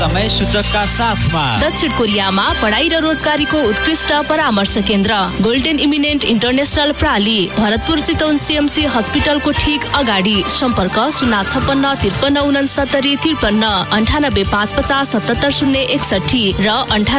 समय सूचकका साथमा दक्षिण कोरियामा पढाइ र रोजगारीको उत्कृष्ट परामर्श केन्द्र golden eminent international प्राली Bharatpur Chitwan CMC हस्पिटलको ठीक अगाडि सम्पर्क 0565353 र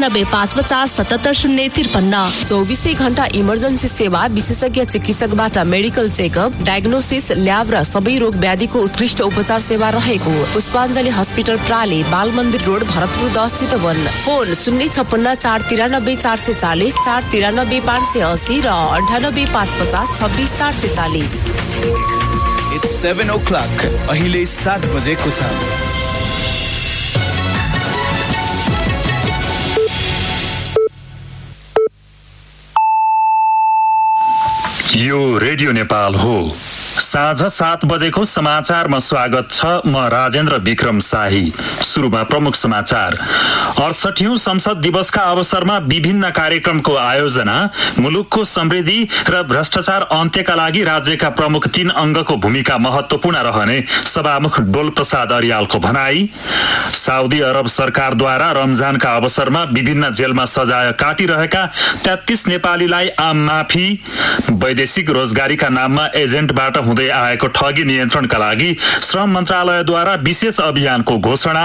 9855770053 24 घण्टा इमर्जेन्सी सेवा, विशेषज्ञ चिकित्सकबाट मेडिकल चेकअप, डायग्नोसिस, ल्याब र सबै रोग व्याधिको उत्कृष्ट उपचार सेवा रहेको पुष्पाञ्जली हस्पिटल प्राली, बाल मन्दिर रोड, भरतपुर 10 चितवन। फोन 056 493 440 493 580 र 98 550 26 440। It's 7 o'clock. अहिले 7 बजेको छ। यो रेडियो नेपाल हो। साँझ 7 बजेको समाचारमा स्वागत छ। म राजेन्द्र विक्रम शाही। सुरुमा प्रमुख समाचार। 68औं संसद दिवसका अवसरमा विभिन्न कार्यक्रमको आयोजना, मुलुकको समृद्धि र भ्रष्टाचार अन्त्यका लागि राज्यका प्रमुख 3 अङ्गको भूमिका महत्त्वपूर्ण रहने सभामुख डोल प्रसाद अर्यालको भनाई। साउदी अरब सरकारद्वारा रमजानका अवसरमा विभिन्न जेलमा सजाय काटिरहेका 33 नेपालीलाई आम माफी। वैदेशिक रोजगारीका नाममा एजेन्टबाट हुँदै आएको ठगी नियन्त्रणका लागि श्रम मन्त्रालयद्वारा विशेष अभियानको घोषणा।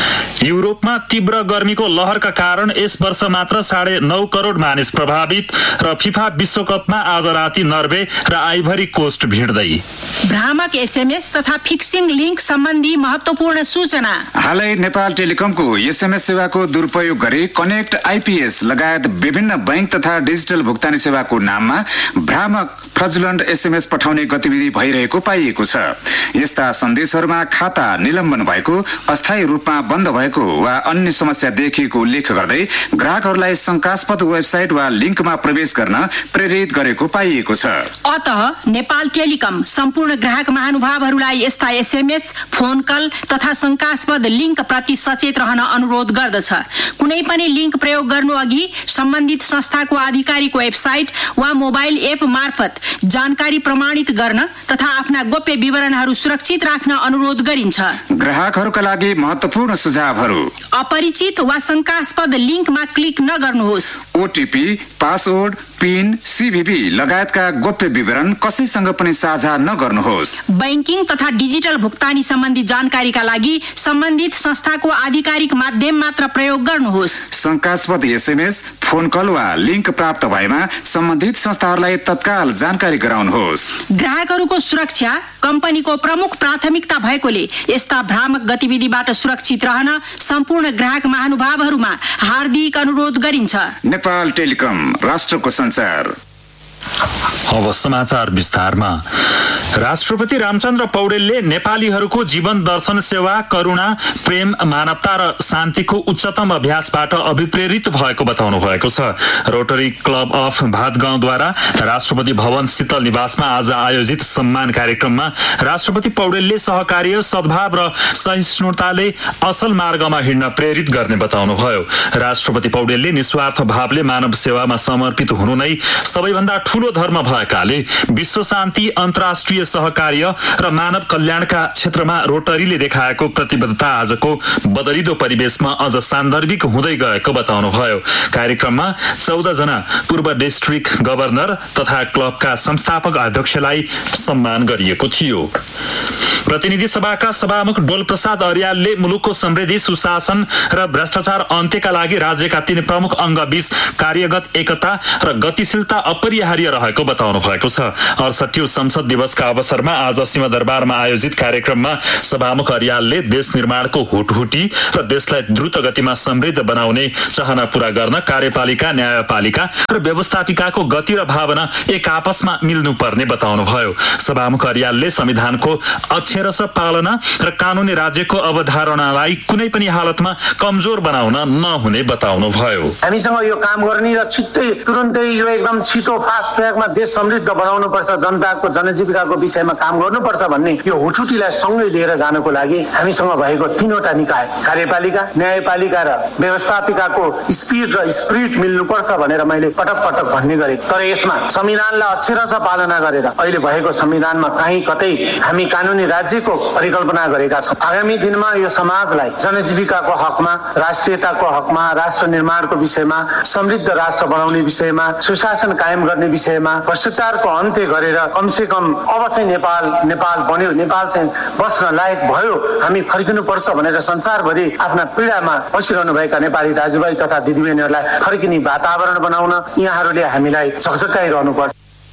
युरोपमा तीव्र गर्मीको लहरका कारण यस वर्ष मात्र 9.5 करोड मानिस प्रभावित र फिफा विश्वकपमा आज राति नर्वे र आइभरी कोस्ट भिड्दै। भ्रामक एसएमएस तथा फिक्सिङ लिङ्क सम्बन्धी महत्त्वपूर्ण सूचना। हालै नेपाल टेलिकमको एसएमएस सेवाको दुरुपयोग गरी कनेक्ट आइपीएस लगायत विभिन्न बैंक तथा डिजिटल भुक्तानी सेवाको नाममा भ्रामक फ्रजुलन्ट एसएमएस पठाउने गतिविधि भइरहेको पाइएको छ। यस्ता सन्देशहरूमा खाता निलम्बन भएको, अस्थायी रूपमा बन्द भएको वा अन्य समस्या देखिएको उल्लेख गर्दै ग्राहकहरूलाई शंकास्पद वेबसाइट वा लिङ्कमा प्रवेश गर्न प्रेरित गरेको पाइएको छ। अतः नेपाल टेलिकम सम्पूर्ण ग्राहक महानुभावहरूलाई यस्ता एसएमएस, फोन कल तथा शंकास्पद लिङ्क प्रति सचेत रहन अनुरोध गर्दछ। कुनै पनि लिङ्क प्रयोग गर्नु अघि सम्बन्धित संस्थाको आधिकारिक वेबसाइट वा मोबाइल एप मार्फत जानकारी प्रमाणित गर्न तथा आफ्ना गोप्य विवरणहरू सुरक्षित राख्न अनुरोध गरिन्छ। ग्राहकहरूका लागि महत्त्वपूर्ण सुझावहरू। अपरिचित वा शंकास्पद लिङ्कमा क्लिक नगर्नुहोस्। ओटीपी, पासवर्ड, पिन, सीभीबी लगायतका गोप्य विवरण कसैसँग पनि साझा नगर्नुहोस्। बैंकिङ तथा डिजिटल भुक्तानी सम्बन्धी जानकारीका लागि सम्बन्धित संस्थाको आधिकारिक माध्यम मात्र प्रयोग गर्नुहोस्। शंकास्पद एसएमएस, फोन कल वा लिङ्क प्राप्त भएमा सम्बन्धित संस्थाहरूलाई तत्काल जानकारी गराउनुहोस्। ग्राहकहरूको सुरक्षा कम्पनीको प्रमुख प्राथमिकता भएकोले यस्ता भ्रामक गतिविधिबाट सुरक्षित रहन सम्पूर्ण ग्राहक महानुभावहरूमा हार्दिक अनुरोध गरिन्छ। नेपाल टेलिकम, राष्ट्रको संचार। अब समाचार विस्तारमा। राष्ट्रपति रामचन्द्र पौडेलले नेपालीहरूको जीवन दर्शन, सेवा, करुणा, प्रेम, मानवता र शान्तिको उच्चतम अभ्यासबाट अभिप्रेरित भएको बताउनु भएको छ। Rotary club of भातगाउँद्वारा Rashtrapati Bhavan शीतल निवासमा आज आयोजित सम्मान कार्यक्रममा राष्ट्रपति पौडेलले सहकार्य, सद्भाव र सहिष्णुताले असल मार्गमा हिँड्न प्रेरित गर्ने बताउनुभयो। राष्ट्रपति पौडेलले निस्वार्थ भावले मानव सेवामा समर्पित हुनु नै सबैभन्दा ठूलो धर्म भएकाले विश्व शान्ति, अन्तर्राष्ट्रिय सहकार्य र मानव कल्याणका क्षेत्रमा रोटरीले देखाएको प्रतिबद्धता आजको बदलिदो परिवेशमा अझ सान्दर्भिक हुँदै गएको बताउनुभयो। कार्यक्रममा 14 जना पूर्व डिस्ट्रिक्ट गभर्नर तथा क्लबका संस्थापक अध्यक्षलाई सम्मान गरिएको थियो। प्रतिनिधि सभाका सभामुख डोल प्रसाद अर्यालले मुलुकको समृद्धि, सुशासन र भ्रष्टाचार अन्त्यका लागि राज्यका 3 प्रमुख अङ्गबीच कार्यगत एकता र गतिशीलता अपरिहार्य रहेको बताउनु भएको छ। 68औं संसद दिवसका अवसरमा आज सिंहदरबारमा आयोजित कार्यक्रममा सभामुख अर्यालले देश निर्माणको हुटहुटी र देशलाई द्रुत गतिमा समृद्ध बनाउने चाहना पूरा गर्न कार्यपालिका, न्यायपालिका र व्यवस्थापिकाको गति र भावना एक आपसमा मिल्नुपर्ने बताउनुभयो। सभामुख अर्यालले संविधानको अक्षरश पालना र कानुनी राज्यको अवधारणालाई कुनै पनि हालतमा कमजोर बनाउन नहुने बताउनुभयो। हामीसँग यो काम गर्ने र छिट्टै तुरुन्तै यो एकदम छिटो फास्ट समयमा देश समृद्ध बनाउनुपर्छ, जनताको जनजीविकाको विषयमा काम गर्नुपर्छ भन्ने यो हुटुटीलाई सँगै लिएर जानको लागि हामीसँग भएको तीनवटा निकाय कार्यपालिका, न्यायपालिका र व्यवस्थापिकाको स्पिड र स्पिरिट मिल्नुपर्छ भनेर मैले पटक पटक भन्ने गरेँ। तर यसमा संविधानलाई अक्षरशः पालना गरेर अहिले भएको संविधानमा कहीँ कतै हामी कानुनी राज्यको परिकल्पना गरेका छौँ। आगामी दिनमा यो समाजलाई जनजीविकाको हकमा, राष्ट्रियताको हकमा, राष्ट्र निर्माणको विषयमा, समृद्ध राष्ट्र बनाउने विषयमा, सुशासन कायम गर्ने विषयमा, भ्रष्टाचारको अन्त्य गरेर कमसे कम अब चाहिँ नेपाल बन्यो, नेपाल चाहिँ बस्न लायक भयो, हामी फर्किनुपर्छ भनेर संसारभरि आफ्ना पीडामा बसिरहनुभएका नेपाली दाजुभाइ तथा दिदीबहिनीहरूलाई फर्किने वातावरण बनाउन यहाँहरूले हामीलाई झकझकाइरहनुपर्छ।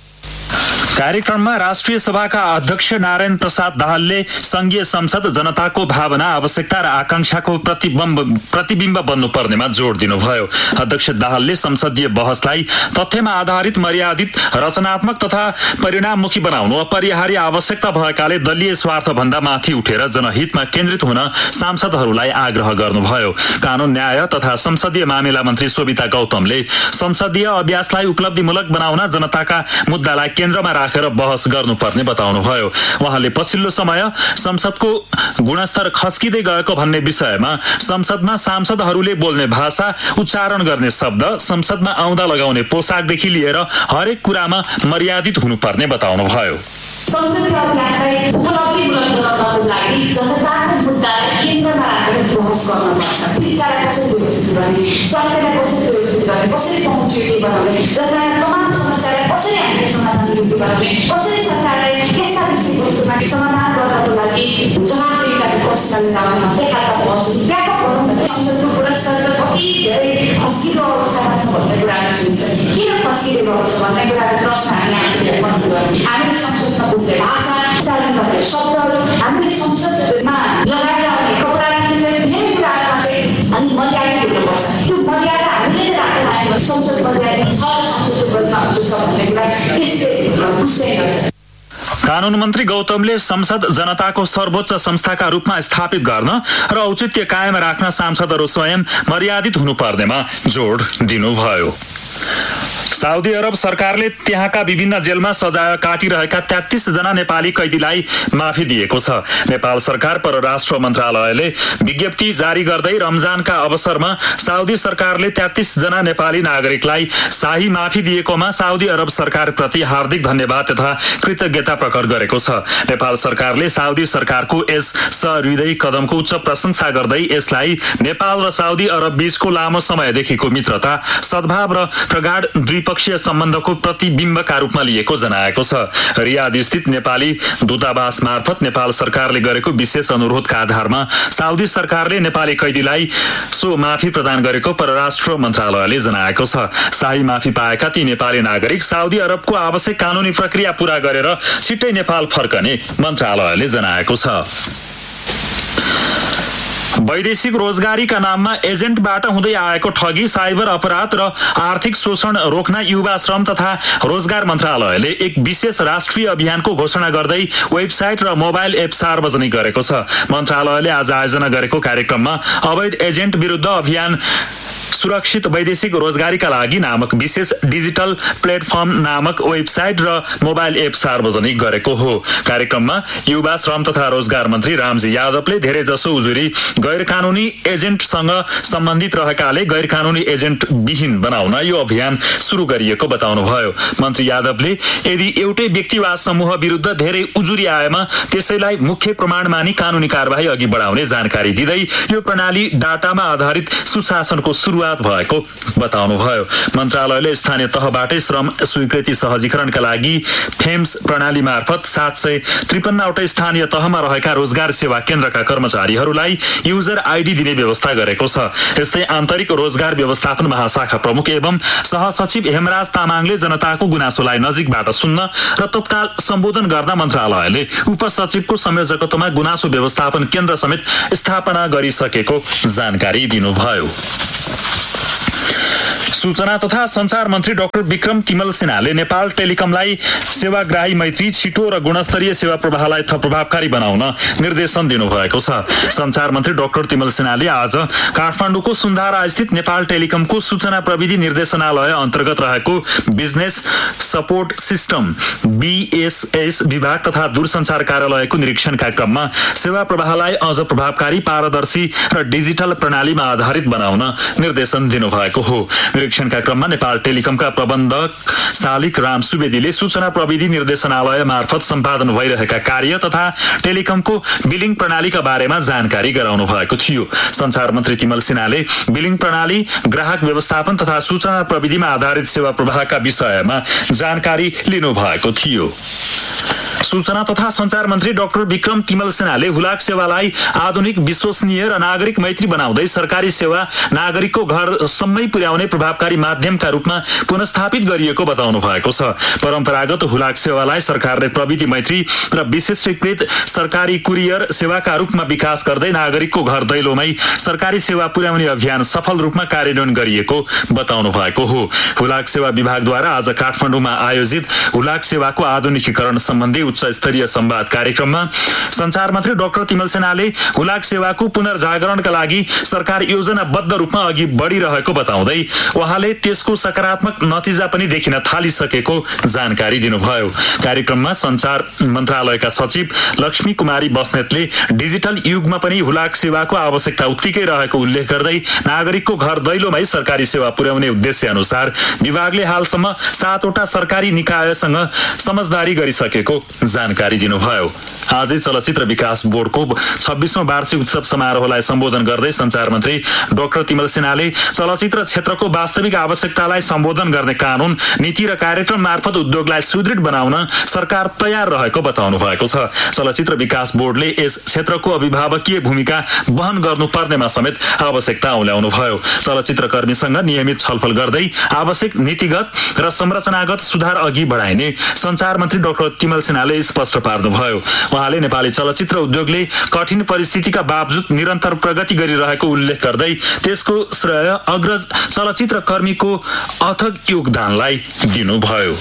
कार्यक्रममा राष्ट्रिय सभाका अध्यक्ष नारायण प्रसाद दाहालले संघीय संसद जनताको भावना, आवश्यकता र आकांक्षाको प्रतिबिम्ब बन्नुपर्नेमा जोड दिनुभयो। अध्यक्ष दाहालले संसदीय बहसलाई तथ्यमा आधारित, मर्यादित, रचनात्मक तथा परिणाममुखी बनाउनु अपरिहार्य आवश्यकता भएकाले दलीय स्वार्थ भन्दा माथि उठेर जनहितमा केन्द्रित हुन सांसदहरूलाई आग्रह गर्नुभयो। कानून, न्याय तथा संसदीय मामिला मन्त्री शोभिता गौतमले संसदीय अभ्यासलाई उपलब्धिमूलक बनाउन जनताका मुद्दालाई केन्द्रमा राखेर बहस गर्नुपर्ने बताउनुभयो। उहाँले पछिल्लो समय संसदको गुणस्तर खस्किँदै गएको भन्ने विषयमा संसदमा सांसदहरूले बोल्ने भाषा, उच्चारण गर्ने शब्द, संसदमा आउँदा लगाउने पोसाकदेखि लिएर हरेक कुरामा मर्यादित हुनुपर्ने बताउनुभयो। संसदीय अभ्यासलाई उपलब्धिमूलक बनाउनको लागि जनताको मुद्दालाई केन्द्रमा राखेर बहस गर्नुपर्छ। शिक्षालाई कसरी व्यवस्थित गर्ने, स्वास्थ्यलाई कसरी व्यवस्थित गर्ने, कसरी पहुँच्ने बनाउने, जनताका तमाम समस्यालाई कसरी हामीले समाधान योग्य बनाउने, कसरी सरकारलाई यस्ता विषयवस्तुमा समाधान गर्नको लागि जवाफदेहीताको प्रश्नले लगाउन एकाका बहस व्यापक गरौँ भने संसदको गुणस्तर त कति धेरै खस्किलो अवस्थामा छ भन्ने कुराहरू सुनिन्छ। किन खस्किलो अवस्था भन्ने कुराको प्रश्न हामी आफूले गर्नुपर्छ। हामीले संसदमा बोल्ने भाषा, उच्चारण गर्ने शब्दहरू, हामीले संसदमा लगाएर आउने कपडादेखि लिएर धेरै कुराहरूमा चाहिँ हामी मर्यादित हुनुपर्छ। त्यो मर्यादा हामीले नै राख्न आयो भने संसद मर्यादित छ, संसदको गरिमा हुन्छ भन्ने कुरा त्यसले बुझ्दै गर्छ। कानून मन्त्री गौतमले संसद जनताको सर्वोच्च संस्थाका रूपमा स्थापित गर्न र औचित्य कायम राख्न सांसदहरू स्वयं मर्यादित हुनुपर्नेमा जोड दिनुभयो। साउदी अरब सरकारले त्यहाँका विभिन्न जेलमा सजाय काटिरहेका 33 जना नेपाली कैदीलाई माफी दिएको छ। नेपाल सरकार परराष्ट्र मन्त्रालयले विज्ञप्ति जारी गर्दै रमजानका अवसरमा साउदी सरकारले 33 जना नेपाली नागरिकलाई शाही माफी दिएकोमा साउदी अरब सरकारप्रति हार्दिक धन्यवाद तथा कृतज्ञता प्रकट गरेको छ। नेपाल सरकारले साउदी सरकारको यस सहृदय कदमको उच्च प्रशंसा गर्दै यसलाई नेपाल र साउदी अरब बीचको लामो समयदेखिको मित्रता, सद्भाव र प्रगाढ द्विपक्षीय सम्बन्धको प्रतिबिम्बका रूपमा लिएको जनाएको छ। रियाद स्थित नेपाली दूतावास मार्फत नेपाल सरकारले गरेको विशेष अनुरोधका आधारमा साउदी सरकारले नेपाली कैदीलाई सो माफी प्रदान गरेको परराष्ट्र मन्त्रालयले जनाएको छ। शाही माफी पाएका ती नेपाली नागरिक साउदी अरबको आवश्यक कानूनी प्रक्रिया पूरा गरेर छिट्टै नेपाल फर्कने मन्त्रालयले जनाएको छ। वैदेशिक रोजगारीका नाममा एजेन्टबाट हुँदै आएको ठगी, साइबर अपराध र आर्थिक शोषण रोक्न युवा श्रम तथा रोजगार मन्त्रालयले एक विशेष राष्ट्रिय अभियानको घोषणा गर्दै वेबसाइट र मोबाइल एप सार्वजनिक गरेको छ। मन्त्रालयले आज आयोजना गरेको कार्यक्रममा अवैध एजेन्ट विरुद्ध अभियान सुरक्षित वैदेशिक रोजगारीका लागि नामक विशेष डिजिटल प्लेटफर्म नामक वेबसाइट र मोबाइल एप सार्वजनिक गरेको हो। कार्यक्रममा युवा श्रम तथा रोजगार मन्त्री रामजी यादवले धेरै जसो उजुरी गैर कानूनी एजेन्टसँग सम्बन्धित रहेकाले गैर कानूनी एजेन्ट विहीन बनाउन यो अभियान सुरु गरिएको बताउनुभयो। मन्त्री यादवले यदि एउटै व्यक्ति वा समूह विरुद्ध धेरै उजुरी आएमा त्यसैलाई मुख्य प्रमाण मानी कानूनी कारबाही अघि बढाउने जानकारी दिँदै यो प्रणाली डाटामा आधारित सुशासनको सुरुवात भएको बताउनुभयो। मन्त्रालयले स्थानीय तहबाटै श्रम स्वीकृति सहजीकरणका लागि फेम्स प्रणाली मार्फत 753 वटा स्थानीय तहमा रहेका रोजगार सेवा केन्द्रका कर्मचारीहरूलाई युजर आइडी दिने व्यवस्था गरेको छ। यस्तै आन्तरिक रोजगार व्यवस्थापन महाशाखा प्रमुख एवं सहसचिव हेमराज तामाङले जनताको गुनासोलाई नजिकबाट सुन्न र तत्काल सम्बोधन गर्न मन्त्रालयले उपसचिवको संयोजकत्वमा गुनासो व्यवस्थापन केन्द्र समेत स्थापना गरिसकेको जानकारी दिनुभयो। सूचना तथा सञ्चार मन्त्री डाक्टर विक्रम तिमल सिन्हाले नेपाल टेलिकमलाई सेवाग्राही मैत्री, छिटो र गुणस्तरीय सेवा प्रवाहलाई थप प्रभावकारी बनाउन निर्देशन दिनुभएको छ। सञ्चार मन्त्री डाक्टर तिमल सिन्हाले आज काठमाडौँको सुन्धारा स्थित नेपाल टेलिकमको सूचना प्रविधि निर्देशनालय अन्तर्गत रहेको बिजनेस सपोर्ट सिस्टम BSS विभाग तथा दूरसञ्चार कार्यालयको निरीक्षणका क्रममा सेवा प्रवाहलाई अझ प्रभावकारी, पारदर्शी र डिजिटल प्रणालीमा आधारित बनाउन निर्देशन दिनुभएको हो। निरीक्षणका क्रममा नेपाल टेलिकमका प्रबन्धक शालिक राम सुवेदीले सूचना प्रविधि निर्देशनालय मार्फत सम्पादन भइरहेका कार्य तथा टेलिकमको बिलिङ प्रणालीका बारेमा जानकारी गराउनु भएको थियो। सञ्चार मन्त्री तिमल सिन्हाले बिलिङ प्रणाली, ग्राहक व्यवस्थापन तथा सूचना प्रविधिमा आधारित सेवा प्रवाहका विषयमा जानकारी लिनु भएको थियो। सूचना तथा सञ्चार मन्त्री डाक्टर विक्रम तिमल सिन्हाले हुलाक सेवालाई आधुनिक, विश्वसनीय र नागरिक मैत्री बनाउँदै सरकारी सेवा नागरिकको घरसम्मै पुर्याउने प्रभावकारी माध्यमका रूपमा पुनर्स्थापित गरिएको बताउनु भएको छ। परम्परागत हुलाक सेवालाई सरकारले प्रविधि मैत्री र विशेषीकृत सरकारी कुरियर सेवाका रूपमा विकास गर्दै नागरिकको घर दैलोमै सरकारी सेवा पुर्याउने अभियान सफल रूपमा कार्यान्वयन गरिएको बताउनु भएको हो। हुलाक सेवा विभागद्वारा आज काठमाडौँमा आयोजित हुलाक सेवाको आधुनिकीकरण सम्बन्धी उच्च स्तरीय संवाद कार्यक्रममा सञ्चार मन्त्री डाक्टर तिमल सिन्हाले हुलाक सेवाको पुनर्जागरणका लागि सरकार योजनाबद्ध रूपमा अघि बढिरहेको बताउँदै उहाँले त्यसको सकारात्मक नतिजा पनि देखिन थालिसकेको जानकारी दिनुभयो। कार्यक्रममा सञ्चार मन्त्रालयका सचिव लक्ष्मी कुमारी बस्नेतले डिजिटल युगमा पनि हुलाक सेवाको आवश्यकता उत्तिकै रहेको उल्लेख गर्दै नागरिकको घर दैलोमै सरकारी सेवा पुर्याउने उद्देश्य अनुसार विभागले हालसम्म 7 वटा सरकारी निकायसँग समझदारी गरिसकेको जानकारी दिनुभयो। आजै चलचित्र विकास बोर्डको 26औं वार्षिक उत्सव समारोहलाई सम्बोधन गर्दै सञ्चार मन्त्री डाक्टर तिमल सिन्हाले चलचित्र क्षेत्रको वास्तविक आवश्यकतालाई सम्बोधन गर्ने कानून, नीति र कार्यक्रम मार्फत उद्योगलाई सुदृढ बनाउन सरकार तयार रहेको बताउनु भएको छ। चलचित्र विकास बोर्डले यस क्षेत्रको अभिभावकीय भूमिका वहन गर्नुपर्नेमा समेत आवश्यकता औल्याउनु भयो। चलचित्र कर्मीसँग नियमित छलफल गर्दै आवश्यक नीतिगत र संरचनागत सुधार अघि बढाइने सञ्चार मन्त्री डाक्टर तिमल सिन्हाले स्पष्ट पार्नुभयो। उहाँले नेपाली चलचित्र उद्योगले कठिन परिस्थितिका बावजुद निरन्तर प्रगति गरिरहेको उल्लेख गर्दै त्यसको श्रेय अग्रज चलचित्र कर्मीको अथक योगदानलाई दिनुभयो।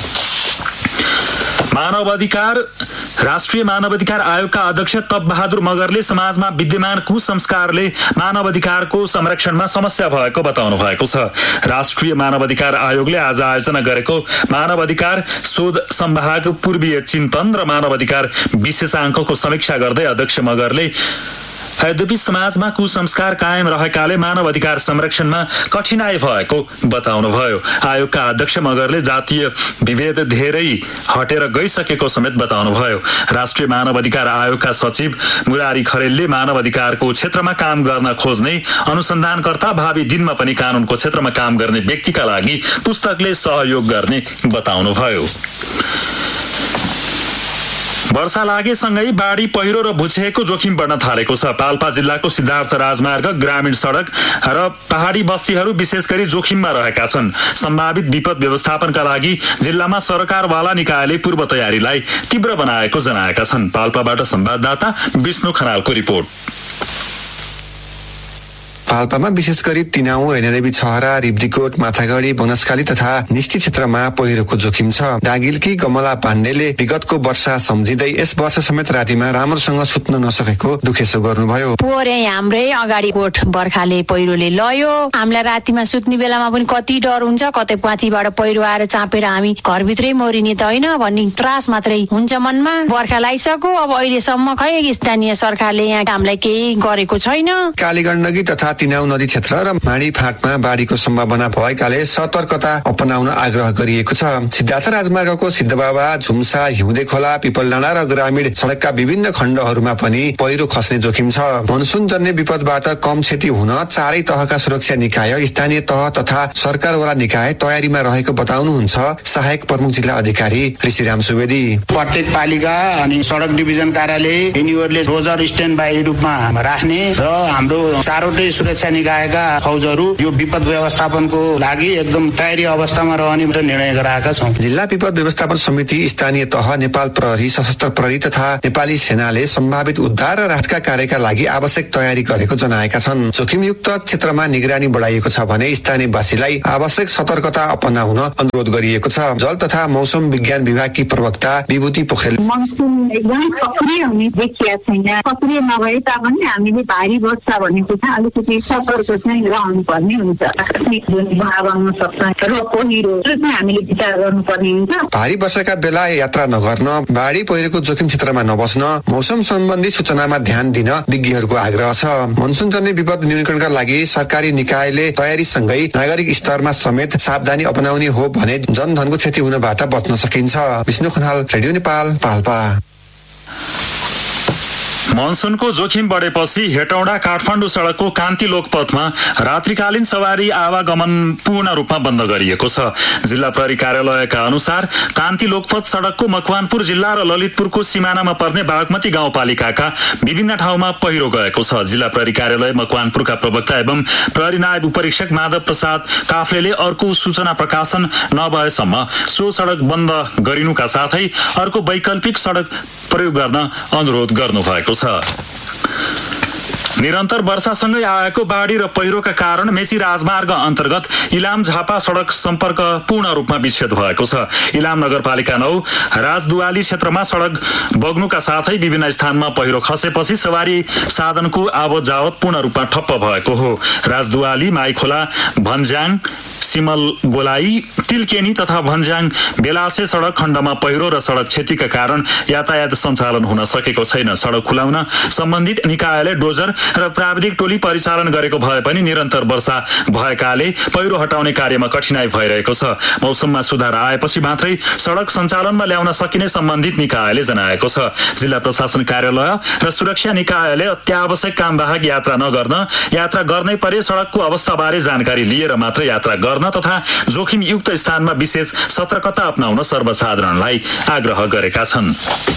राष्ट्रिय मानवाधिकार आयोगका अध्यक्ष तप बहादुर मगरले समाजमा विद्यमान कुसंस्कारले मानवाधिकारको संरक्षणमा समस्या भएको बताउनु भएको छ। राष्ट्रिय मानवाधिकार आयोगले आज आयोजना गरेको मानवाधिकार शोध सम्भाग पूर्वीय चिन्तन र मानवाधिकार विशेषाङ्कको समीक्षा गर्दै अध्यक्ष मगरले यद्यपि समाजमा कुसंस्कार कायम रहेकाले मानवाधिकार संरक्षणमा कठिनाई भएको बताउनुभयो। आयोगका अध्यक्ष मगरले जातीय विभेद धेरै हटेर गइसकेको समेत बताउनुभयो। राष्ट्रिय मानवाधिकार आयोगका सचिव मुरारी खरेलले मानवाधिकारको क्षेत्रमा काम गर्न खोज्ने अनुसन्धानकर्ता भावी दिनमा पनि कानूनको क्षेत्रमा काम गर्ने व्यक्तिका लागि पुस्तकले सहयोग गर्ने बताउनुभयो। वर्षा लागेसँगै बाढी, पहिरो र भुइँचेको जोखिम बढ्न थालेको छ। पाल्पा जिल्लाको सिद्धार्थ राजमार्ग, ग्रामीण सडक र पहाडी बस्तीहरू विशेष गरी जोखिममा रहेका छन्। सम्भावित विपद व्यवस्थापनका लागि जिल्लामा सरकारवाला निकायले पूर्व तयारीलाई तीव्र बनाएको जनाएका छन्। पाल्पाबाट संवाददाता विष्णु खनालको रिपोर्ट। पाल्पामा विशेष गरी तिनाउ, रैनादेवी छहरा, रिब्दीकोट, माथागढी, बनस्खाली तथा निस्ती क्षेत्रमा पहिरोको जोखिम छ। डागिलकी कमला पाण्डेले विगतको वर्षा सम्झिँदै यस वर्ष समेत रातिमा राम्रोसँग सुत्न नसकेको दुखेसो गर्नुभयो। पोरे हाम्रै अगाडि कोट बर्खाले पहिरोले लयो। हामीलाई रातिमा सुत्ने बेलामा पनि कति डर हुन्छ, कतै पाथीबाट पहिरो आएर चापेर हामी घरभित्रै मरिने त होइन भन्ने त्रास मात्रै हुन्छ मनमा। बर्खा लागिसक्यो, अब अहिलेसम्म खै स्थानीय सरकारले यहाँ हामीलाई केही गरेको छैन। कालीगण्डकी तथा तिनाउ नदी क्षेत्र र माडी फाँटमा बाढीको सम्भावना भएकाले सतर्कता अपनाउन आग्रह गरिएको छ। सिद्धार्थ राजमार्गको सिद्धबाबा, झुम्सा, हिउँदे खोला, पिपलडाँडा र ग्रामीण सडकका विभिन्न खण्डहरूमा पनि पहिरो खस्ने जोखिम छ। मनसुन जन्य विपदबाट कम क्षति हुन चारै तहका सुरक्षा निकाय, स्थानीय तह तथा सरकारवाला निकाय तयारीमा रहेको बताउनुहुन्छ सहायक प्रमुख जिल्ला अधिकारी ऋषिराम सुवेदी। प्रत्येक पालिका अनि सडक डिभिजन कार्यालय यिनीहरूले रोजर स्ट्यान्ड बाई रूपमा राख्ने र हाम्रो चारवटै सुरक्षा निकायका फौजहरू यो विपद व्यवस्थापनको लागि एकदम तयारी अवस्थामा रहने निर्णय गराएका छौँ। जिल्ला विपद व्यवस्थापन समिति, स्थानीय तह, नेपाल प्रहरी, सशस्त्र प्रहरी तथा नेपाली सेनाले सम्भावित उद्धार र राहतका कार्यका लागि आवश्यक तयारी गरेको जनाएका छन्। जोखिमयुक्त क्षेत्रमा निगरानी बढाइएको छ भने स्थानीयवासीलाई आवश्यक सतर्कता अपनाउन अनुरोध गरिएको छ। जल तथा मौसम विज्ञान विभागकी प्रवक्ता विभूति पोखरेल, मनसुन एकदम सक्रिय हुने देखिया छैन। सक्रिय नभए तापनि हामीले भारी वर्षा भनेको चाहिँ अलिकति सतर्क चाहिँ रहनुपर्ने हुन्छ। आकस्मिक जुन बहाव आउन सक्छ र पहिरो चाहिँ हामीले विचार गर्नुपर्ने हुन्छ। भारी वर्षाका बेला यात्रा नगर्न, बाढी पहिरोको जोखिम क्षेत्रमा नबस्न, मौसम सम्बन्धी सूचनामा ध्यान दिन विज्ञहरूको आग्रह छ। मनसुन जन्य विपद न्यूनीकरणका लागि सरकारी निकायले तयारीसँगै नागरिक स्तरमा समेत सावधानी अपनाउने हो भने जनधनको क्षति हुनबाट बच्न सकिन्छ। विष्णु खनाल, रेडियो नेपाल, पाल्पा। मनसुनको जोखिम बढेपछि हेटौडा काठमाडौँ सडकको कान्ति लोकपथमा रात्रिकालीन सवारी आवागमन पूर्ण रूपमा बन्द गरिएको छ। जिल्ला प्रहरी कार्यालयका अनुसार कान्ति लोकपथ सडकको मकवानपुर जिल्ला र ललितपुरको सिमानामा पर्ने बागमती गाउँपालिकाका विभिन्न ठाउँमा पहिरो गएको छ। जिल्ला प्रहरी कार्यालय मकवानपुरका प्रवक्ता एवं प्रहरी नायब उपरीक्षक माधव प्रसाद काफ्लेले अर्को सूचना प्रकाशन नभएसम्म सो सडक बन्द गरिनुका साथै अर्को वैकल्पिक सडक प्रयोग गर्न अनुरोध गर्नुभएको छ। निरन्तर वर्षासँगै आएको बाढी र पहिरोका कारण मेची राजमार्ग अन्तर्गत इलाम झापा सडक सम्पर्क पूर्ण रूपमा विच्छेद भएको छ। इलाम नगरपालिका 9 राजदुवाली क्षेत्रमा सडक बग्नुका साथै विभिन्न स्थानमा पहिरो खसेपछि सवारी साधनको आवत जावत पूर्ण रूपमा ठप्प भएको हो। राजदुवाली, माइखोला, भन्ज्याङ, सिमल गोलाई, तिलकेनी तथा भन्ज्याङ बेलासे सडक खण्डमा पहिरो र सडक क्षतिका कारण यातायात सञ्चालन हुन सकेको छैन। सडक खुलाउन सम्बन्धित निकायले डोजर र प्राविधिक टोली परिचालन गरेको भए पनि निरन्तर वर्षा भएकाले पहिरो हटाउने कार्यमा कठिनाई भइरहेको छ। मौसममा सुधार आएपछि मात्रै सडक सञ्चालनमा ल्याउन सकिने सम्बन्धित निकायले जनाएको छ। जिल्ला प्रशासन कार्यालय र सुरक्षा निकायले अत्यावश्यक कामबाहेक यात्रा नगर्न, यात्रा गर्नै परे सडकको अवस्थाबारे जानकारी लिएर मात्र यात्रा गर्न तथा जोखिमयुक्त स्थानमा विशेष सतर्कता अपनाउन सर्वसाधारणलाई आग्रह गरेका छन्।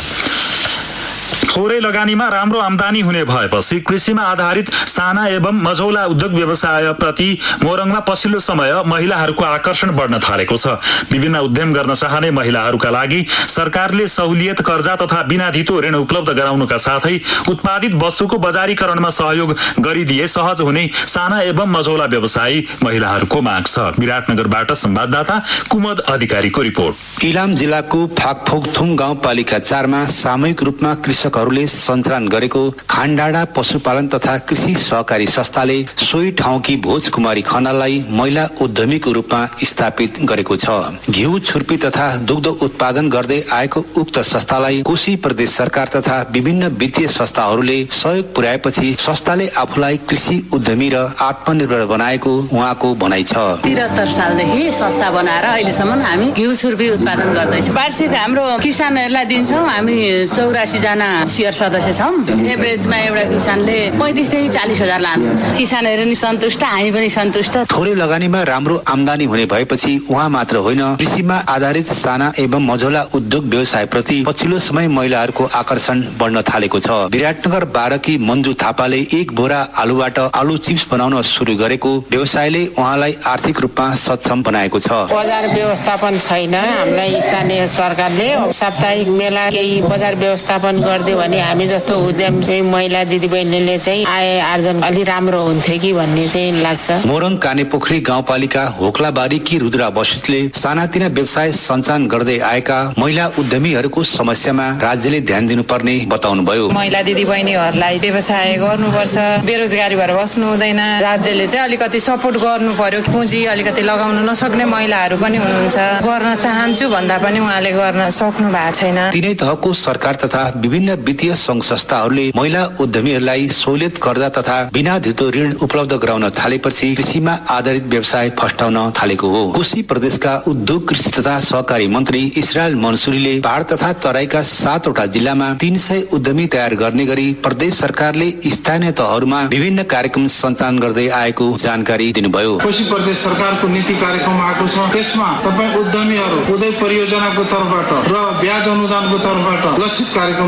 थोरै लगानीमा राम्रो आमदानी हुने भएपछि कृषिमा आधारित साना एवं मझौला उद्योग व्यवसाय प्रति मोरङमा पछिल्लो समय महिलाहरूको आकर्षण बढ्न थालेको छ। विभिन्न उद्यम गर्न चाहने महिलाहरूका लागि सरकारले सहुलियत कर्जा तथा बिना धितो ऋण उपलब्ध गराउनुका साथै उत्पादित वस्तुको बजारीकरणमा सहयोग गरिदिए सहज हुने साना एवं मझौला व्यवसायी महिलाहरूको माग छ। विराटनगरबाट संवाददाता कुमद अधिकारीको रिपोर्ट। इलाम जिल्लाको फाकफोकथुम गाउँपालिका 4 मा सामूहिक रूपमा कृषकहरूले सञ्चालन गरेको खानडाँडा पशुपालन तथा कृषि सहकारी संस्थाले सोही ठाउँकी भोज कुमारी खनाललाई महिला उद्यमीको रूपमा स्थापित गरेको छ। घिउ, छुर्पी तथा दुग्ध उत्पादन गर्दै आएको उक्त संस्थालाई कोशी प्रदेश सरकार तथा विभिन्न वित्तीय संस्थाहरूले सहयोग पुर्याएपछि संस्थाले आफूलाई कृषि उद्यमी र आत्मनिर्भर बनाएको उहाँको भनाइ छ। 73 सालदेखि संस्था बनाएर अहिलेसम्म हामी घिउ छुर्पी उत्पादन गर्दैछौँ। वार्षिक हाम्रो किसानहरूलाई दिन्छौँ। हामी 84 जना शेयर सदस्य छौँ। एभरेजमा एउटा किसानले 35 देखि 40 हजार लानुहुन्छ। किसानहरू नि सन्तुष्ट, हामी पनि सन्तुष्ट। थोरै लगानीमा राम्रो आमदानी हुने भएपछि उहाँ मात्र होइन, कृषिमा आधारित साना एवं मझौला उद्योग व्यवसाय प्रति पछिल्लो समय महिलाहरूको आकर्षण बढ्न थालेको छ। विराटनगर 12 की मन्जु थापाले 1 बोरा आलुबाट आलु चिप्स बनाउन सुरु गरेको व्यवसायले उहाँलाई आर्थिक रूपमा सक्षम बनाएको छ। बजार व्यवस्थापन छैन। हामीलाई स्थानीय सरकारले साप्ताहिक मेला केही बजार व्यवस्थापन गरिदियो भने हामी जस्तो उद्यम महिला दिदीबहिनीले चाहिँ आय आर्जन अलि राम्रो हुन्थ्यो कि भन्ने चाहिँ लाग्छ। मोरङ कानेपोखरी गाउँपालिका होक्लाबारीकी रुद्रा बस्नेतले सानातिना व्यवसाय सञ्चालन गर्दै आएका महिला उद्यमीहरूको समस्यामा राज्यले ध्यान दिनुपर्ने बताउनुभयो। महिला दिदीबहिनीहरूलाई व्यवसाय गर्नुपर्छ, बेरोजगारी भएर बस्नु हुँदैन। राज्यले चाहिँ अलिकति सपोर्ट गर्नु पर्यो। पुँजी अलिकति लगाउन नसक्ने महिलाहरू पनि हुनुहुन्छ। गर्न चाहन्छु भन्दा पनि उहाँले गर्न सक्नु भएको छैन। तीनै तहको सरकार तथा विभिन्न वित्तीय संघ संस्थाहरूले महिला उद्यमीहरूलाई सहुलियत कर्जा तथा बिना धितो ऋण उपलब्ध गराउन थालेपछि कृषिमा आधारित व्यवसाय फस्टाउन थालेको हो। कोशी प्रदेशका उद्योग, कृषि तथा सहकारी मन्त्री इस्रायल मनसुरीले पहाड तथा तराईका 7 वटा जिल्लामा 300 उद्यमी तयार गर्ने गरी प्रदेश सरकारले स्थानीय तहहरूमा विभिन्न कार्यक्रम सञ्चालन गर्दै आएको जानकारी दिनुभयो। कोशी प्रदेश सरकारको नीति कार्यक्रम आएको छ। त्यसमा तपाईँ उद्यमीहरू उदय परियोजनाको तर्फबाट र ब्याज अनुदानको तर्फबाट लक्षित कार्यक्रमहरू आउँदै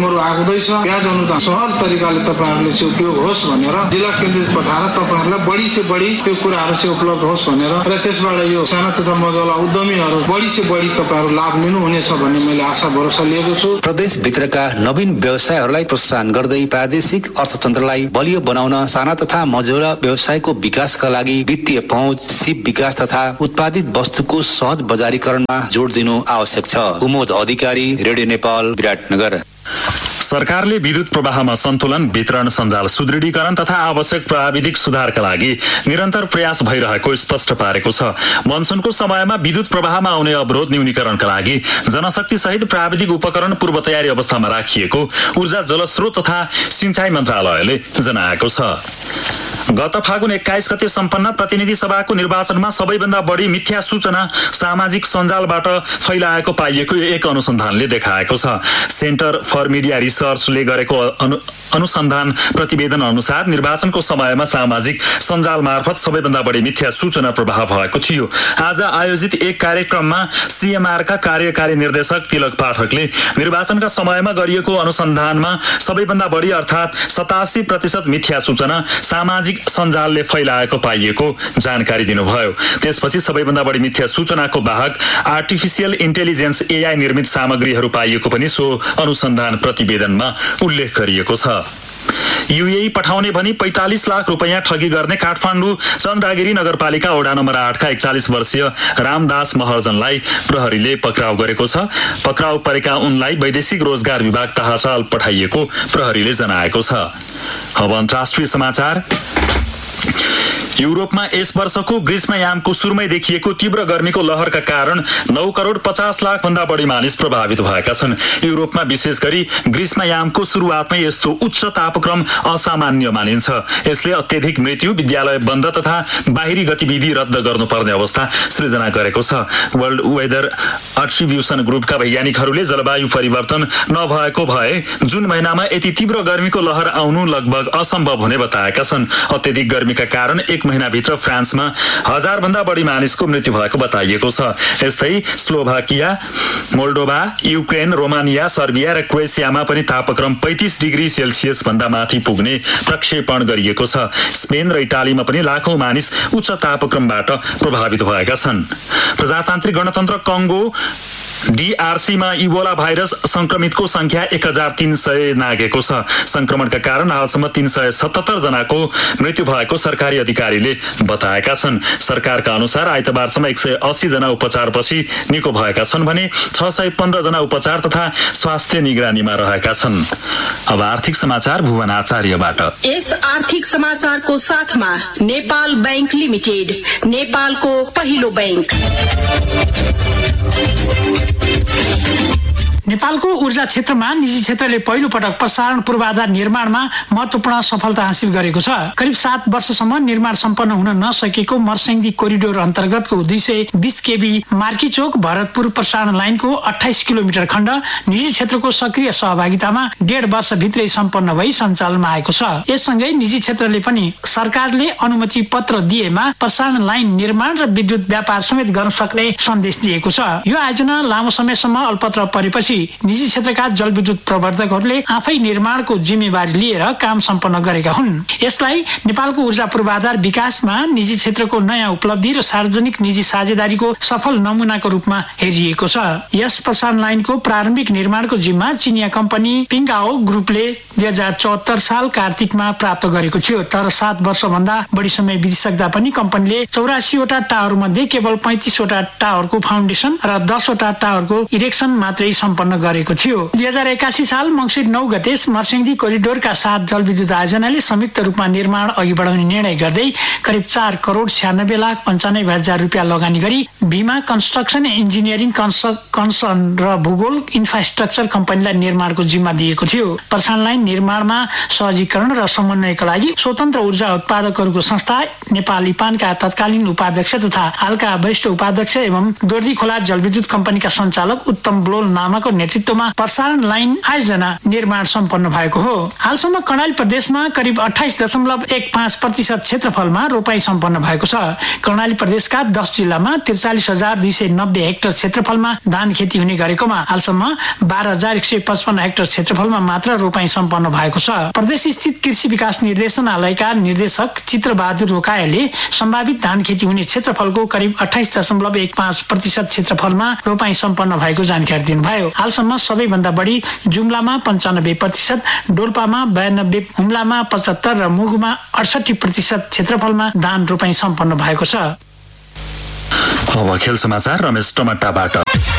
गर्दैछ। ब्याज अनुदान सहज तरिकाले तपाईहरुले चाहिँ उपयोग होस् भनेर जिल्ला केन्द्रित पठाएर तपाईहरुलाई बढी से बढी त्यो कुराहरु चाहिँ उपलब्ध होस् भनेर र त्यसबाट यो साना तथा मझौला उद्यमीहरु बढी से बढी तपाईहरु लाभ लिनु हुनेछ भन्ने मैले आशा भरोसा लिएको छु। प्रदेश भित्रका नवीन व्यवसायहरूलाई प्रोत्साहन गर्दै प्रादेशिक अर्थतन्त्रलाई बलियो बनाउन साना तथा मझौला व्यवसायको विकासका लागि वित्तीय पहुँच, सिप विकास तथा उत्पादित वस्तुको सहज बजारीकरणमा जोड दिनु आवश्यक छ। उमोद अधिकारी, रेडियो नेपाल, विराटनगर। सरकारले विद्युत प्रवाहमा सन्तुलन, वितरण सञ्जाल सुदृढीकरण तथा आवश्यक प्राविधिक सुधारका लागि निरन्तर प्रयास भइरहेको स्पष्ट पारेको छ। मनसुनको समयमा विद्युत प्रवाहमा आउने अवरोध न्यूनीकरणका लागि जनशक्ति सहित प्राविधिक उपकरण पूर्व तयारी अवस्थामा राखिएको ऊर्जा, जलस्रोत तथा सिंचाई मन्त्रालयले जनाएको छ। गत फागुन 21 गते सम्पन्न प्रतिनिधि सभाको निर्वाचनमा सबैभन्दा बढी मिथ्या सूचना सामाजिक सञ्जालबाट फैलाएको पाइएको एक अनुसन्धानले देखाएको छ। सेन्टर फर मिडिया रिसर्चले गरेको अनुसन्धान प्रतिवेदन अनुसार निर्वाचनको समयमा सामाजिक सञ्जाल मार्फत सबैभन्दा बढी मिथ्या सूचना प्रवाह भएको थियो। आज आयोजित एक कार्यक्रममा सीएमआरका कार्यकारी निर्देशक तिलक पाठकले निर्वाचनका समयमा गरिएको अनुसन्धानमा सबैभन्दा बढी अर्थात् 87% मिथ्या सूचना सामाजिक सञ्जालले फैलाएको पाइएको जानकारी दिनुभयो। त्यसपछि सबैभन्दा बढी मिथ्या सूचनाको वाहक आर्टिफिसियल इन्टेलिजेन्स एआई निर्मित सामग्रीहरू पाइएको पनि सो अनुसन्धान प्रतिवेदनमा उल्लेख गरिएको छ। यूएई पठाउने भनी 45 लाख रुपैयाँ ठगी गर्ने काठमाडौँ चन्द्रगिरी नगरपालिका वडा नम्बर 8 का 41 वर्षीय रामदास महर्जनलाई प्रहरीले पक्राउ गरेको छ। पक्राउ परेका उनलाई वैदेशिक रोजगार विभाग तहसाल पठाइएको प्रहरीले जनाएको छ। अब अन्तर्राष्ट्रिय समाचार। युरोपमा यस वर्षको ग्रीष्मयामको सुरुमै देखिएको तीव्र गर्मीको लहरका कारण 9 करोड 50 लाख भन्दा बढी मानिस प्रभावित भएका छन्। युरोपमा विशेष गरी ग्रीष्मयामको सुरुवातमै यस्तो उच्च तापक्रम असामान्य मानिन्छ। यसले अत्यधिक मृत्यु, विद्यालय बन्द तथा बाहिरी गतिविधि रद्द गर्नुपर्ने अवस्था सृजना गरेको छ। वर्ल्ड वेदर एट्रिब्युसन ग्रुपका वैज्ञानिकहरूले जलवायु परिवर्तन नभएको भए जुन महिनामा यति तीव्र गर्मीको लहर आउनु लगभग असम्भव हुने बताएका छन्। अत्यधिक गर्मीका कारण एक महिनाभित्र फ्रान्समा 1000 भन्दा बढी मानिसको मृत्यु भएको बताइएको छ। यस्तै स्लोभाकिया, मोल्डोभा, युक्रेन, रोमानिया, सर्बिया र क्रोएसियामा पनि तापक्रम 35 डिग्री सेल्सियस भन्दा माथि पुग्ने प्रक्षेपण गरिएको छ। स्पेन र इटालीमा पनि लाखौं मानिस उच्च तापक्रमबाट प्रभावित भएका छन्। प्रजातान्त्रिक गणतन्त्र कङ्गो डीआरसीमा इबोला भाइरस संक्रमितको संख्या 1300 नागेको छ। संक्रमणका कारण हालसम्म 377 जनाको मृत्यु भएको सरकारी अधिकारीले बताएका छन्। सरकारका अनुसार आइतबारसम्म 180 जना उपचारपछि निको भएका छन् भने 615 जना उपचार तथा स्वास्थ्य निगरानीमा रहेका छन्। अब आर्थिक समाचार भुवन आचार्यबाट। यस आर्थिक समाचारको साथमा नेपाल बैंक लिमिटेड, नेपालको पहिलो बैंक। नेपालको ऊर्जा क्षेत्रमा निजी क्षेत्रले पहिलो पटक प्रसारण पूर्वाधार निर्माणमा महत्वपूर्ण सफलता हासिल गरेको छ। करिब 7 वर्षसम्म निर्माण सम्पन्न हुन नसकेको मर्स्याङ्दी कोरिडोर अन्तर्गतको 220 केबी मार्कीचोक भरतपुर प्रसारण लाइनको 28 किलोमिटर खण्ड निजी क्षेत्रको सक्रिय सहभागितामा 1.5 वर्षभित्रै सम्पन्न भई सञ्चालनमा आएको छ। यससँगै निजी क्षेत्रले पनि सरकारले अनुमति पत्र दिएमा प्रसारण लाइन निर्माण र विद्युत व्यापार समेत गर्न सक्ने सन्देश दिएको छ। यो आयोजना लामो समयसम्म अल्पत्र परेपछि निजी क्षेत्रका जलविद्युत प्रवर्धकहरूले आफै निर्माणको जिम्मेवारी लिएर काम सम्पन्न गरेका हुन्। यसलाई नेपालको ऊर्जा पूर्वाधार विकासमा निजी क्षेत्रको नयाँ उपलब्धि र सार्वजनिक निजी साझेदारीको सफल नमुनाको रूपमा हेरिएको छ। यस प्रसारण लाइनको प्रारम्भिक निर्माणको जिम्मा चिनिया कम्पनी पिङ्गाओ ग्रुपले 2074 साल कार्तिकमा प्राप्त गरेको थियो। तर 7 वर्षभन्दा बढी समय बितिसक्दा पनि कम्पनीले 84 वटा टावर मध्ये केवल 35 वटा टावरको फाउन्डेसन र 10 वटा टावरको इरेक्सन मात्रै सम्पन्न गरेको थियो। 2081 साल मङ्सिर 9 गते मर्स्याङ्दी कोरिडोरका 7 जलविद्युत आयोजनाले संयुक्त रूपमा निर्माण अघि बढाउने निर्णय गर्दै करिब 4 करोड 96 लाख 95 हजार रुपियाँ लगानी गरी भीमा कन्स्ट्रक्सन इन्जिनियरिङ कन्सर्न र भूगोल इन्फ्रास्ट्रक्चर कम्पनीलाई निर्माणको जिम्मा दिएको थियो। प्रसारण लाइन निर्माणमा सहजीकरण र समन्वयका लागि स्वतन्त्र ऊर्जा उत्पादकहरूको संस्था नेपाल इपानका तत्कालीन उपाध्यक्ष तथा हालका वरिष्ठ उपाध्यक्ष एवं दोर्जी खोला जलविद्युत कम्पनीका सञ्चालक उत्तम ब्लोल नामक नेतृत्वमा प्रसारण लाइन आयोजना निर्माण सम्पन्न भएको हो। हालसम्म कर्णाली प्रदेशमा करिब 28.15% क्षेत्रफलमा रोपाई सम्पन्न भएको छ। कर्णाली प्रदेशका 10 जिल्लामा 43,290 हेक्टर क्षेत्रफलमा धान खेती हुने गरेकोमा हालसम्म 12,155 हेक्टर क्षेत्रफलमा मात्र रोपाई सम्पन्न भएको छ। प्रदेश स्थित कृषि विकास निर्देशनालयका निर्देशक चित्रबहादुर रोकायाले सम्भावित धान खेती हुने क्षेत्रफलको करिब 28.15% क्षेत्रफलमा रोपाई सम्पन्न भएको जानकारी दिनुभयो। हालसम्म सबैभन्दा बढी जुम्लामा 95%, डोल्पामा 92%, हुम्लामा 75% र मुगुमा 68% क्षेत्रफलमा धान रोपाई सम्पन्न भएको छ। अब खेल समाचार रमेश टमाटाबाट।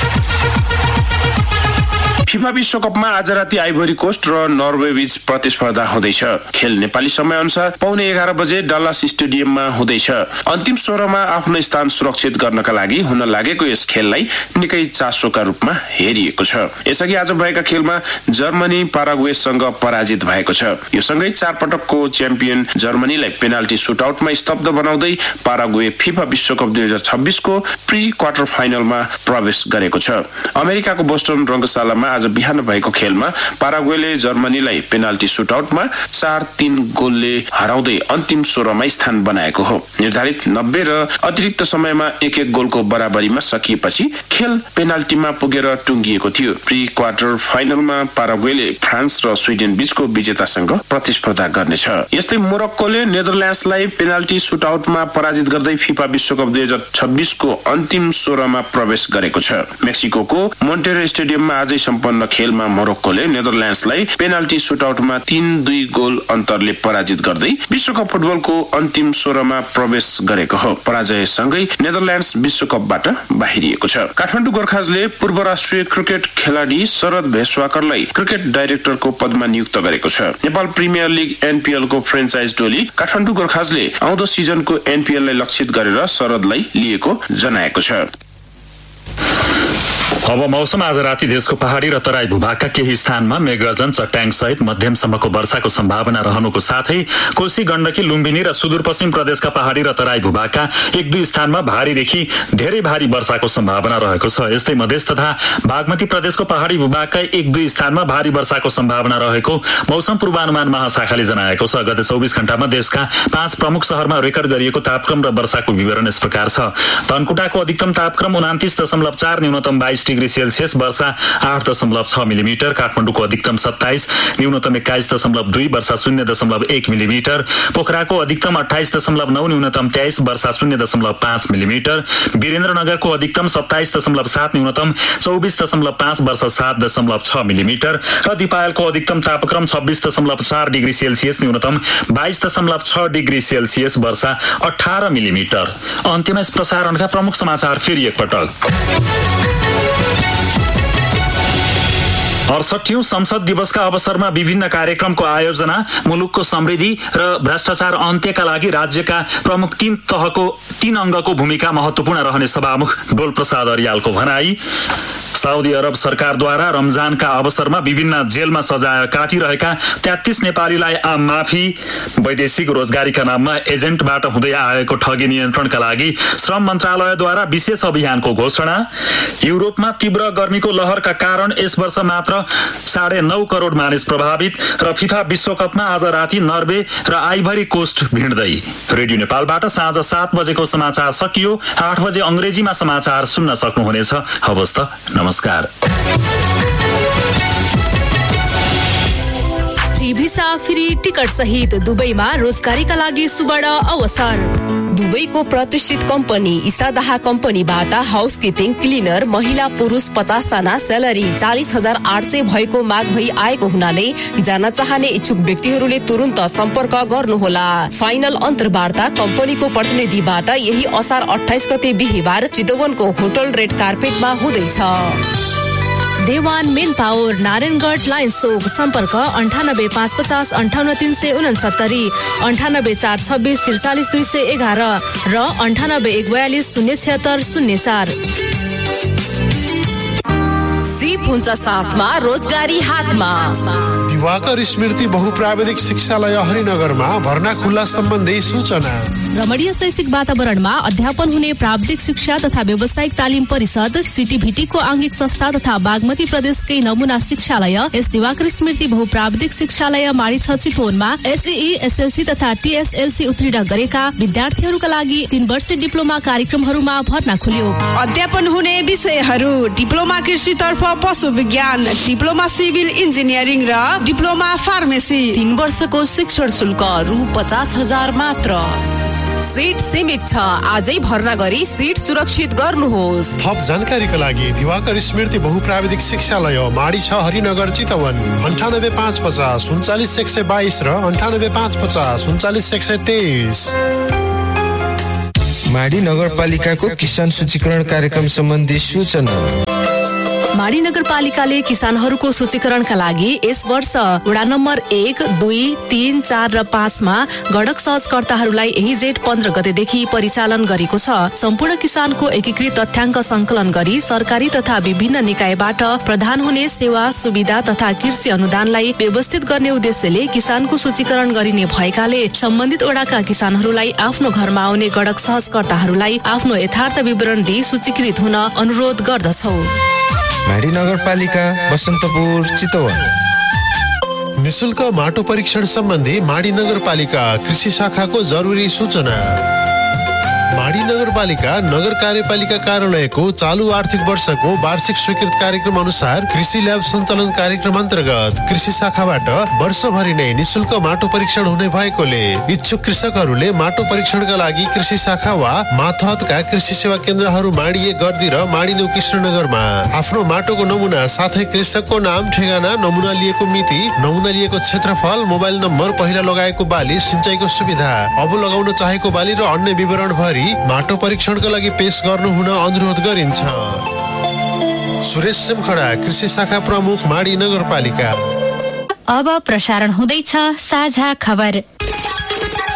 फिफा विश्वकपमा आज राति आइभोरी कोस्ट र नर्वे बीच प्रतिस्पर्धा हुँदैछ। खेल नेपाली समय अनुसार पौने 11 बजे डल्लास स्टेडियममा हुँदैछ। अन्तिम 16मा आफ्नो स्थान सुरक्षित गर्नका लागि हुन लागेको यस खेललाई निकै चासोका रूपमा हेरिएको छ। यसअघि आज भएका खेलमा जर्मनी पाराग्वेसँग पराजित भएको छ। यो सँगै 4 पटकको च्याम्पियन जर्मनीलाई पेनाल्टी सुटआउटमा स्तब्ध बनाउँदै पाराग्वे फिफा विश्वकप 2026 को प्री क्वार्टर फाइनलमा प्रवेश गरेको छ। अमेरिकाको बोस्टन रङ्गशालामा आज बिहान भएको खेलमा पाराग्वेले जर्मनीलाई पेनाल्टी सुटआउटमा 4-3 गोलले हराउँदै अन्तिम 16मा स्थान बनाएको हो। निर्धारित 90 र अतिरिक्त समयमा 1-1 गोलको बराबरीमा सकिएपछि खेल पेनाल्टीमा पुगेर टुङ्गिएको थियो। प्री क्वार्टर फाइनलमा पाराग्वेले फ्रान्स र स्विडेन बीचको विजेतासँग प्रतिस्पर्धा गर्नेछ। यस्तै मोरक्कोले नेदरल्यान्ड्सलाई पेनाल्टी सुटआउटमा पराजित गर्दै फिफा विश्वकप 2026 को अन्तिम 16मा प्रवेश गरेको छ। मेक्सिकोको मोन्टेरो स्टेडियममा आजै सम्पन्न खेलमा मोरक्कोले नेदरल्यान्ड्सलाई पेनाल्टी सुटआउटमा 3-2 गोल अन्तरले पराजित गर्दै विश्वकप फुटबलको अन्तिम 16मा प्रवेश गरेको हो। पराजयसँगै नेदरल्यान्ड्स विश्वकपबाट बाहिरिएको छ। काठमाडौँ गोर्खाजले पूर्व राष्ट्रिय क्रिकेट खेलाडी शरद भेसवाकरलाई क्रिकेट डाइरेक्टरको पदमा नियुक्त गरेको छ। नेपाल प्रिमियर लिग एनपीएल को फ्रेन्चाइज टोली काठमाडौँ गोर्खाजले आउँदो सिजनको एनपीएल लाई लक्षित गरेर शरदलाई लिएको जनाएको छ। अब मौसम। आज राति देशको पहाडी र तराई भूभागका केही स्थानमा मेघगर्जन, चट्याङ सहित मध्यमसम्मको वर्षाको सम्भावना रहनुको साथै कोशी, गण्डकी, लुम्बिनी र सुदूरपश्चिम प्रदेशका पहाडी र तराई भूभागका 1-2 स्थानमा भारीदेखि धेरै भारी वर्षाको सम्भावना रहेको छ। यस्तै मधेस तथा बागमती प्रदेशको पहाडी भूभागका 1-2 स्थानमा भारी वर्षाको सम्भावना रहेको मौसम पूर्वानुमान महाशाखाले जनाएको छ। गत 24 घण्टामा देशका 5 प्रमुख शहरमा रेकर्ड गरिएको तापक्रम र वर्षाको विवरण यस प्रकार छ। धनकुटाको अधिकतम तापक्रम 29.4, न्यूनतम 22 डिग्री सेल्सियस, वर्षा 8.6 मिलिमिटर। काठमाडौँको अधिकतम 27, न्यूनतम 21.2, वर्षा 0.1 मिलिमिटर। पोखराको अधिकतम 28.9, न्यूनतम 23, वर्षा 0.5 मिलिमिटर। वीरेन्द्रनगरको अधिकतम 27.7, न्यूनतम 24.5, वर्षा 7.6 मिलिमिटर र दिपायलको अधिकतम तापक्रम 26.4 डिग्री सेल्सियस, न्यूनतम 22.6 डिग्री सेल्सियस, वर्षा 18 मिलिमिटर। अन्त्यमा यस प्रसारणका प्रमुख समाचार फेरि एकपटक। 68औं संसद दिवसका अवसरमा विभिन्न कार्यक्रमको आयोजना, मुलुकको समृद्धि र भ्रष्टाचार अन्त्यका लागि राज्यका प्रमुख 3 तहको 3 अङ्गको भूमिका महत्वपूर्ण रहने सभामुख डोल प्रसाद अर्यालको भनाई। साउदी अरब सरकारद्वारा रमजानका अवसरमा विभिन्न जेलमा सजाय काटिरहेका 33 नेपालीलाई माफी। वैदेशिक रोजगारीका नाममा एजेन्टबाट हुँदै आएको ठगी नियन्त्रणका लागि श्रम मन्त्रालयद्वारा विशेष अभियानको घोषणा। युरोपमा तीव्र गर्मीको लहरका कारण यस वर्ष मात्र 9.5 करोड मानिस प्रभावित र फिफा विश्वकपमा आज राति नर्वे र आइभरी कोस्ट भिड्दै। रेडियो नेपालबाट साँझ 7 बजेको समाचार सकियो। 8 बजे अंग्रेजीमा समाचार सुन्न सक्नुहुनेछ। हवस् त, नमस्कार। फ्री भिसा, फ्री टिकट सहित दुबईमा रोजगारीका लागि सुवर्ण अवसर। दुबईको प्रतिष्ठित कम्पनी इसादाहा कम्पनीबाट हाउसकिपिङ, क्लिनर, महिला पुरुष 50 जना, स्यालेरी 40,800 भएको माग भई आएको हुनाले जान चाहने इच्छुक व्यक्तिहरूले तुरुन्त सम्पर्क गर्नुहोला। फाइनल अन्तर्वार्ता कम्पनीको प्रतिनिधिबाट यही असार 28 गते बिहीबार चितवनको होटल रेड कार्पेटमा हुँदैछ। Dewan main power, Narayangarh lines चोक, सम्पर्क 98 550 58 369, 98 426 43 211 र 98 142 076 04। सिप हुन्छ साथमा, रोजगारी हातमा। दिवाकर स्मृति बहुप्राविधिक शिक्षालय हरिनगरमा भर्ना खुल्ला सम्बन्धी सूचना। रमणीय शैक्षिक वातावरणमा अध्यापन हुने प्राविधिक शिक्षा तथा व्यावसायिक तालिम परिषद सिटीभिटीको आंगिक संस्था तथा बागमती प्रदेशकै नमुना शिक्षालय एस दिवाकर स्मृति बहुप्राविधिक शिक्षालय माडी 6 चितवनमा एसईई एसएलसी तथा टीएसएलसी उत्तीर्ण गरेका विद्यार्थीहरूका लागि 3 वर्षीय डिप्लोमा कार्यक्रमहरूमा भर्ना खुल्यो। अध्यापन हुने विषयहरू डिप्लोमा कृषितर्फ पशु विज्ञान, डिप्लोमा सिभिल इन्जिनियरिङ र डिप्लोमा फार्मेसी। 3 वर्षको शिक्षण शुल्क रु 50,000 मात्र। सीट सीमित छ, आजै भर्ना गरी सीट सुरक्षित गर्नुहोस्। थप जानकारीका लागि दिवाकर स्मृति बहुप्राविधिक शिक्षालय माडी 6 हरिनगर चितवन 98,550 39,122 र 98,550 39,123। माडी नगरपालिकाको किसान सूचीकरण कार्यक्रम सम्बन्धी सूचना। माडी नगरपालिकाले किसानहरूको सूचीकरणका लागि यस वर्ष वडा नम्बर 1, 2, 3, 4 र 5 मा गडक सहजकर्ताहरूलाई यही जेठ 15 गतेदेखि परिचालन गरेको छ। सम्पूर्ण किसानको एकीकृत तथ्याङ्क संकलन गरी सरकारी तथा विभिन्न निकायबाट प्रदान हुने सेवा सुविधा तथा कृषि अनुदानलाई व्यवस्थित गर्ने उद्देश्यले किसानको सूचीकरण गरिने भएकाले सम्बन्धित वडाका किसानहरूलाई आफ्नो घरमा आउने गडक सहजकर्ताहरूलाई आफ्नो यथार्थ विवरण दिई सूचीकृत हुन अनुरोध गर्दछौ। माडी नगरपालिका बसन्तपुर चितवन। निशुल्क माटो परीक्षण सम्बन्धी माडी नगरपालिका कृषि शाखाको जरुरी सूचना। माडी नगरपालिका नगर कार्यपालिका कार्यालयको चालू आर्थिक वर्षको वार्षिक स्वीकृत कार्यक्रम अनुसार कृषि ल्याब सञ्चालन कार्यक्रम अन्तर्गत कृषि शाखाबाट वर्षभरि नै निशुल्क माटो परीक्षण हुने भएकोले इच्छुक कृषकहरूले माटो परीक्षणका लागि कृषि शाखा वा मातहतका कृषि सेवा केन्द्रहरू माडी 1 गर्दी र माडी 9 कृष्णनगरमा आफ्नो माटोको नमुना साथै कृषकको नाम, ठेगाना, नमुना लिएको मिति, नमुना लिएको क्षेत्रफल, मोबाइल नम्बर, पहिला लगाएको बाली, सिंचाइको सुविधा, अब लगाउन चाहेको बाली र अन्य विवरण भरि माटो परीक्षणका लागि पेश गर्नु हुन अनुरोध गरिन्छ। सुरेश सिमखडा, कृषि शाखा प्रमुख, माडी नगरपालिका। अब प्रसारण हुँदैछ साझा खबर।